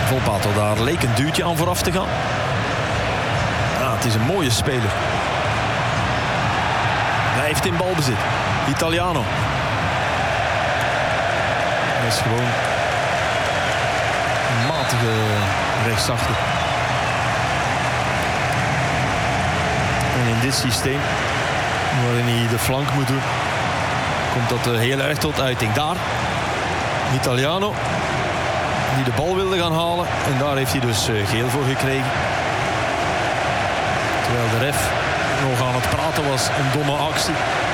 Volpato, daar leek een duwtje aan vooraf te gaan. Het is een mooie speler. Blijft in balbezit. Italiano. Dat is gewoon een matige rechtsachter. En in dit systeem, waarin hij de flank moet doen, komt dat heel erg tot uiting. Daar, Italiano, die de bal wilde gaan halen. En daar heeft hij dus geel voor gekregen. Terwijl de ref nog aan het praten was, een domme actie.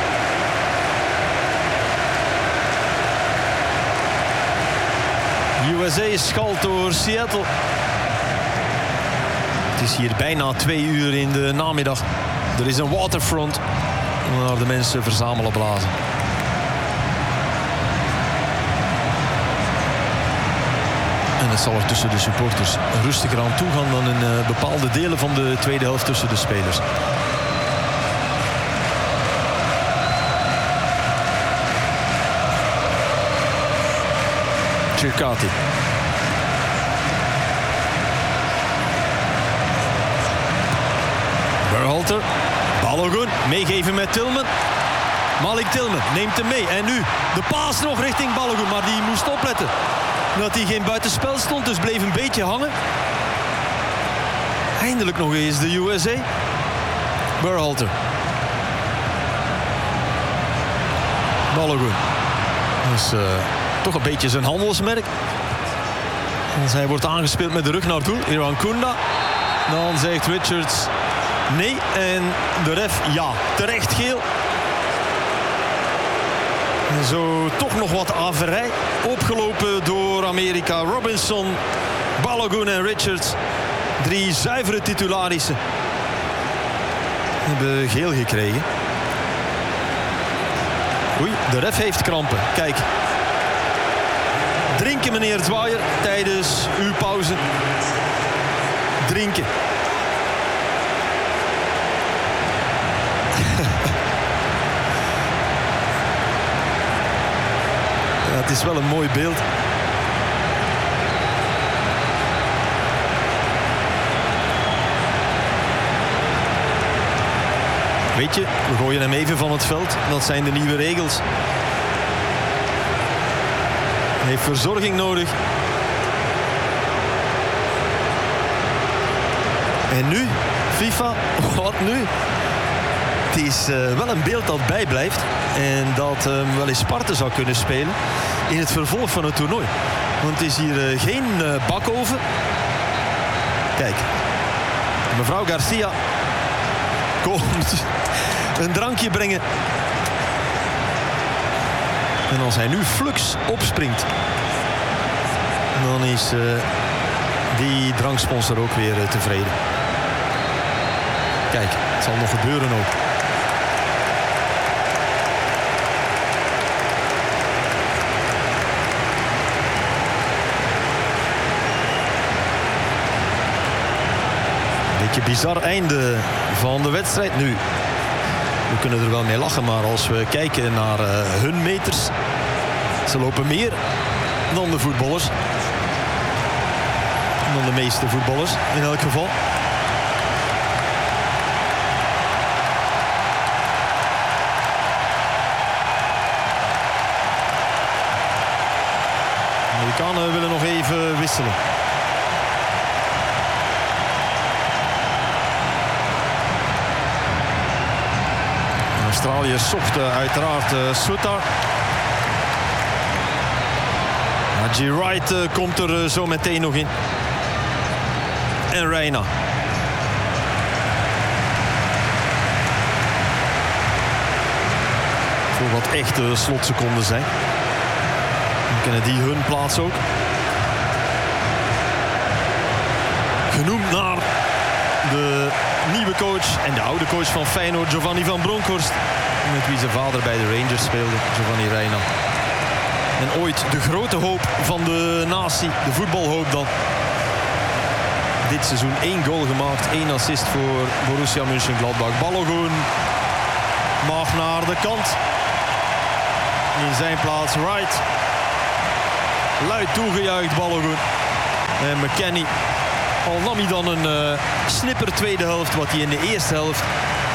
USA schalt door Seattle. Het is hier bijna 2 uur in de namiddag. Er is een waterfront waar de mensen verzamelen blazen. En het zal er tussen de supporters rustiger aan toe gaan dan in bepaalde delen van de tweede helft tussen de spelers. Circati. Berhalter. Balogun. Meegeven met Tillman. Malik Tillman neemt hem mee. En nu de paas nog richting Balogun. Maar die moest opletten dat hij geen buitenspel stond. Dus bleef een beetje hangen. Eindelijk nog eens de USA. Berhalter. Balogun. Dat is toch een beetje zijn handelsmerk. Als hij wordt aangespeeld met de rug naartoe. Iran Kunda. Dan zegt Richards nee. En de ref ja. Terecht geel. En zo toch nog wat averij. Opgelopen door Amerika. Robinson, Balogun en Richards. 3 zuivere titularissen. Hebben geel gekregen. Oei, de ref heeft krampen. Kijk. Drinken, meneer Zwaaier, tijdens uw pauze. Drinken. Ja, het is wel een mooi beeld. Weet je, we gooien hem even van het veld. Dat zijn de nieuwe regels. Hij heeft verzorging nodig. En nu, FIFA, wat nu? Het is wel een beeld dat bijblijft. En dat wel eens Sparta zou kunnen spelen in het vervolg van het toernooi. Want het is hier geen bakoven. Kijk, mevrouw Garcia komt een drankje brengen. En als hij nu flux opspringt, dan is die dranksponsor ook weer tevreden. Kijk, het zal nog gebeuren ook. Beetje bizar einde van de wedstrijd nu. We kunnen er wel mee lachen, maar als we kijken naar hun meters, ze lopen meer dan de voetballers. Dan de meeste voetballers in elk geval. De Amerikanen willen nog even wisselen. Australië zocht uiteraard Sutter. G. Wright komt er zo meteen nog in. En Reina. Voor wat echte slotseconden zijn. Dan kennen die hun plaats ook. Genoemd naar de nieuwe coach en de oude coach van Feyenoord, Giovanni van Bronckhorst. Met wie zijn vader bij de Rangers speelde, Giovanni Reina. En ooit de grote hoop van de natie, de voetbalhoop dan. Dit seizoen 1 goal gemaakt, 1 assist voor Borussia Mönchengladbach. Balogun mag naar de kant. In zijn plaats Wright. Luid toegejuicht Balogun. En McKennie, al nam hij dan een snipper tweede helft, wat hij in de eerste helft